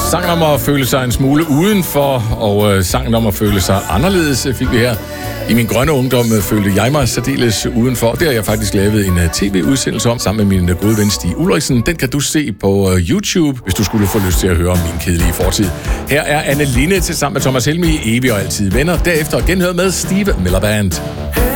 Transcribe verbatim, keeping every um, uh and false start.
Sangen om at føle sig en smule udenfor, og øh, sangen om at føle sig anderledes, fik vi her. I min grønne ungdom følte jeg mig særdeles udenfor. Det har jeg faktisk lavet en tv-udsendelse om, sammen med min gode ven Stig Ulriksen. Den kan du se på YouTube, hvis du skulle få lyst til at høre om min kedelige fortid. Her er Anne Linnet til sammen med Thomas Helmig, evig og altid venner. Derefter genhørt med Steve Miller Band.